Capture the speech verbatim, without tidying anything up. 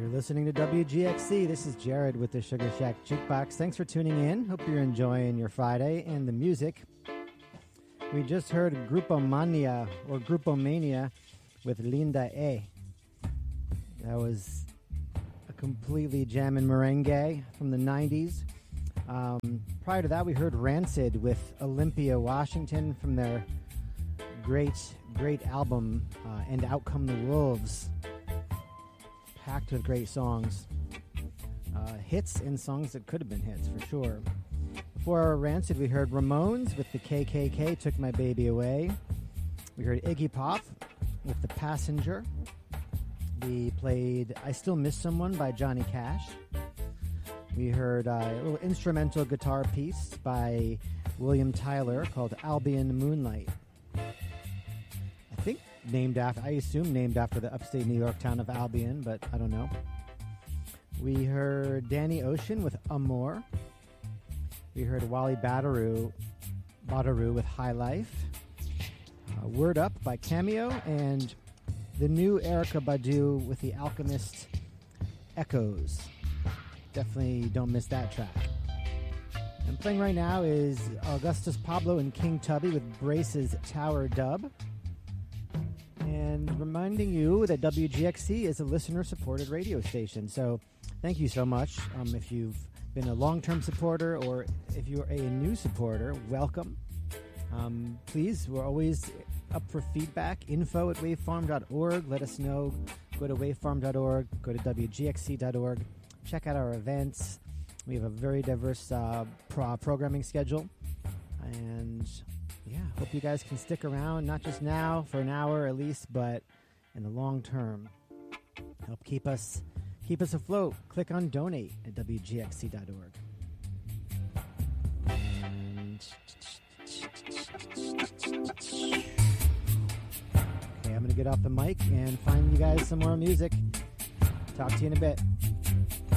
Listening to W G X C. This is Jared with the Sugar Shack Jukebox. Thanks for tuning in. Hope you're enjoying your Friday and the music. We just heard Grupo Mania or Grupo Mania with Linda A. That was a completely jammin' merengue from the nineties. Um, prior to that, we heard Rancid with Olympia, Washington from their great, great album, uh, And Out Come the Wolves. Packed with great songs. Uh, hits and songs that could have been hits, for sure. Before Rancid, we heard Ramones with the K K K, Took My Baby Away. We heard Iggy Pop with The Passenger. We played I Still Miss Someone by Johnny Cash. We heard uh, a little instrumental guitar piece by William Tyler called Albion Moonlight. I think named after, I assume named after the upstate New York town of Albion, but I don't know. We heard Danny Ocean with Amor. We heard Wally Badarou, Badarou with High Life. Uh, Word Up by Cameo, and the new Erykah Badu with The Alchemist Echoes. Definitely don't miss that track. And playing right now is Augustus Pablo and King Tubby with Brace's Tower Dub. And reminding you that W G X C is a listener-supported radio station. So thank you so much. Um, if you've been a long-term supporter or if you're a new supporter, welcome. Um, please, we're always up for feedback. Info at wavefarm dot org. Let us know. Go to wavefarm dot org. Go to W G X C dot org. Check out our events. We have a very diverse uh, pro- programming schedule. And yeah, hope you guys can stick around, not just now for an hour at least, but in the long term. Help keep us keep us afloat. Click on donate at W G X C dot org. And okay, I'm going to get off the mic and find you guys some more music. Talk to you in a bit.